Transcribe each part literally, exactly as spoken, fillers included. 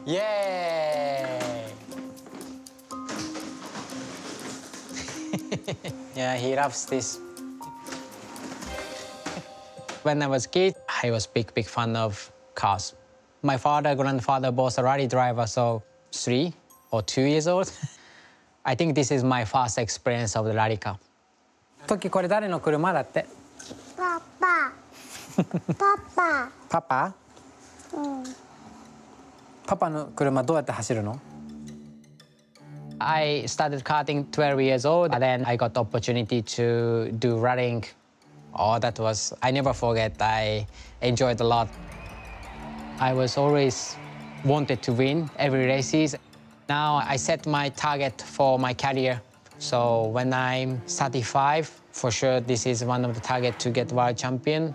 Yay! Yeah, he loves this. When I was a kid, I was big, big fan of cars. My father, grandfather, both a rally driver, so three or two years old. I think this is my first experience of the rally car. Toki, これ誰の車だって？ パパ。パパ。 パパ？ うん。 パパの車どうやって走るの？ I started karting twelve years old, and then I got the opportunity to do rallying. Oh, that was, I never forget. I enjoyed a lot. I was always wanted to win every races. Now I set my target for my career. So when I'm thirty-five, for sure this is one of the targets to get world champion.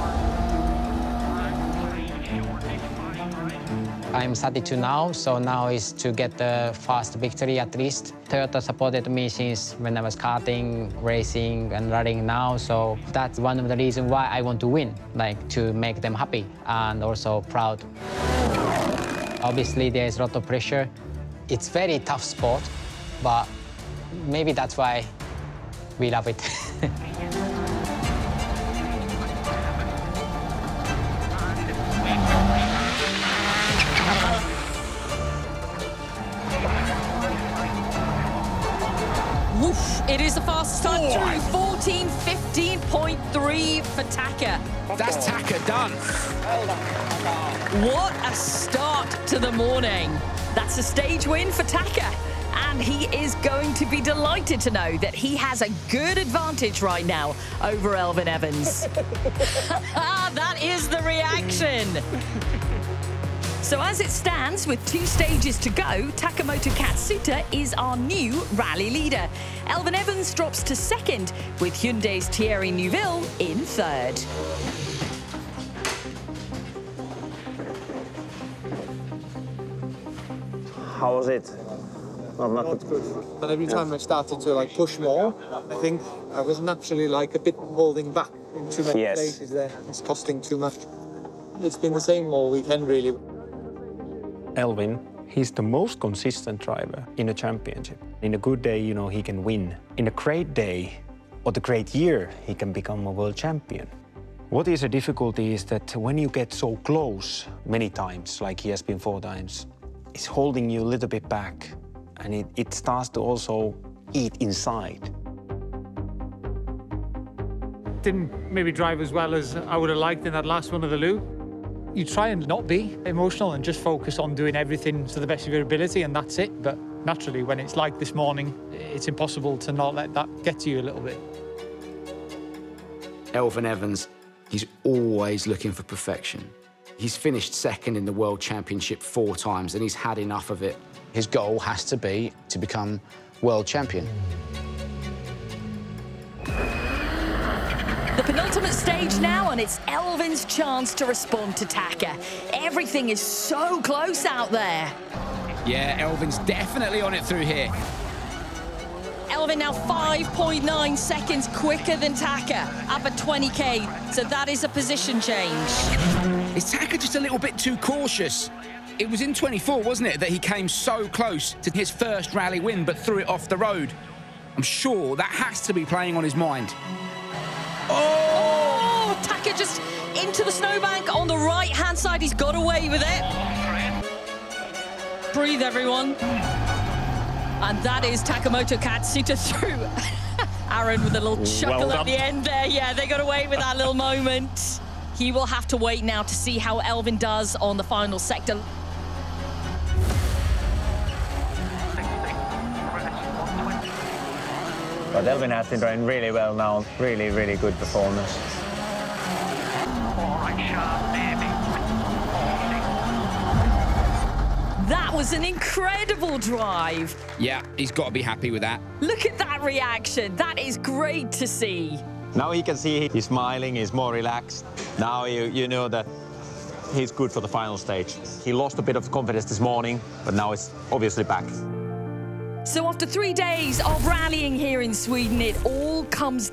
I'm thirty-two now, so now is to get the first victory at least. Toyota supported me since when I was karting, racing, and running now, so that's one of the reasons why I want to win, like to make them happy and also proud. Obviously, there's a lot of pressure. It's very tough sport, but maybe that's why we love it. Woof, it is the fastest time through, fourteen fifteen point three for Taka. That's Taka done. What a start to the morning. That's a stage win for Taka. And he is going to be delighted to know that he has a good advantage right now over Elfyn Evans. That is the reaction. So as it stands, with two stages to go, Takamoto Katsuta is our new rally leader. Elfyn Evans drops to second, with Hyundai's Thierry Neuville in third. How was it? Not, not, not good. And every time I started to like push more, I think I was naturally like a bit holding back in too many yes. places there. It's costing too much. It's been the same all weekend, really. Elfyn, he's the most consistent driver in a championship. In a good day, you know, he can win. In a great day, or the great year, he can become a world champion. What is a difficulty is that when you get so close many times, like he has been four times, it's holding you a little bit back, and it, it starts to also eat inside. Didn't maybe drive as well as I would have liked in that last one of the loop. You try and not be emotional and just focus on doing everything to the best of your ability, and that's it. But naturally, when it's like this morning, it's impossible to not let that get to you a little bit. Elfyn Evans, he's always looking for perfection. He's finished second in the World Championship four times, and he's had enough of it. His goal has to be to become world champion. The penultimate stage now, and it's Elfyn's chance to respond to Taka. Everything is so close out there. Yeah, Elfyn's definitely on it through here. Elfyn now five point nine seconds quicker than Taka, up at twenty K, so that is a position change. Is Taka just a little bit too cautious? It was in twenty-four, wasn't it, that he came so close to his first rally win, but threw it off the road. I'm sure that has to be playing on his mind. Oh! oh Taka just into the snowbank on the right-hand side. He's got away with it. Breathe, everyone. And that is Takamoto Katsuta through. Aaron with a little chuckle well at the end there. Yeah, they got away with that little moment. He will have to wait now to see how Elfyn does on the final sector. But Elfyn has been doing really well now. Really, really good performance. That was an incredible drive. Yeah, he's got to be happy with that. Look at that reaction. That is great to see. Now he can see he's smiling, he's more relaxed. Now you, you know that he's good for the final stage. He lost a bit of confidence this morning, but now it's obviously back. So after three days of rallying here in Sweden, it all comes